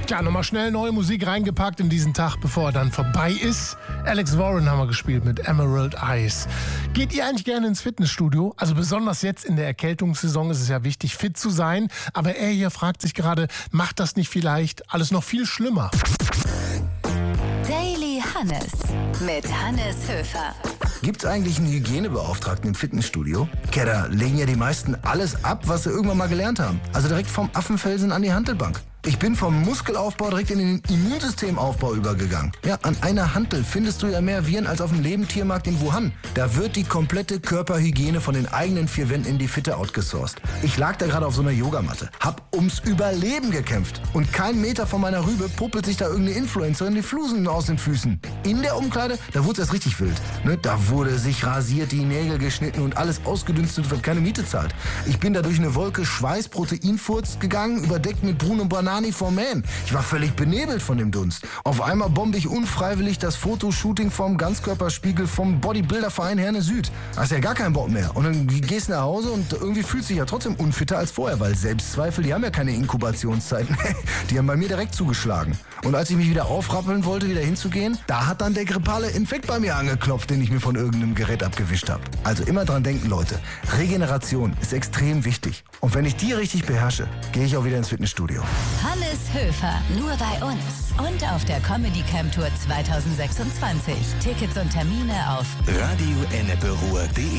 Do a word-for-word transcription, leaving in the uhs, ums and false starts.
Tja, nochmal schnell neue Musik reingepackt in diesen Tag, bevor er dann vorbei ist. Alex Warren haben wir gespielt mit Emerald Eyes. Geht ihr eigentlich gerne ins Fitnessstudio? Also besonders jetzt in der Erkältungssaison ist es ja wichtig, fit zu sein. Aber er hier fragt sich gerade, macht das nicht vielleicht alles noch viel schlimmer? Daily Hannes mit Hannes Höfer. Gibt's eigentlich einen Hygienebeauftragten im Fitnessstudio? Ja, da legen ja die meisten alles ab, was sie irgendwann mal gelernt haben. Also direkt vom Affenfelsen an die Hantelbank. Ich bin vom Muskelaufbau direkt in den Immunsystemaufbau übergegangen. Ja, an einer Hantel findest du ja mehr Viren als auf dem Lebendtiermarkt in Wuhan. Da wird die komplette Körperhygiene von den eigenen vier Wänden in die Fitte outgesourced. Ich lag da gerade auf so einer Yogamatte, hab ums Überleben gekämpft. Und kein Meter von meiner Rübe puppelt sich da irgendeine Influencerin die Flusen aus den Füßen. In der Umkleide, da wurde es erst richtig wild. Ne, da wurde sich rasiert, die Nägel geschnitten und alles ausgedünstet, weil keine Miete zahlt. Ich bin da durch eine Wolke Schweiß, Proteinfurz gegangen, überdeckt mit Bruno Banani vom Man. Ich war völlig benebelt von dem Dunst. Auf einmal bombe ich unfreiwillig das Fotoshooting vom Ganzkörperspiegel vom Bodybuilderverein Herne Süd. Da hast ja gar keinen Bock mehr. Und dann gehst du nach Hause und irgendwie fühlst du dich ja trotzdem unfitter als vorher, weil Selbstzweifel, die haben ja keine Inkubationszeiten. Die haben bei mir direkt zugeschlagen. Und als ich mich wieder aufrappeln wollte, wieder hinzugehen, da hat dann der grippale Infekt bei mir angeklopft, den ich mir von irgendeinem Gerät abgewischt habe. Also immer dran denken, Leute. Regeneration ist extrem wichtig. Und wenn ich die richtig beherrsche, gehe ich auch wieder ins Fitnessstudio. Hannes Höfer, nur bei uns und auf der Comedy Camp Tour zwanzig sechsundzwanzig. Tickets und Termine auf radio ennepe ruhr punkt de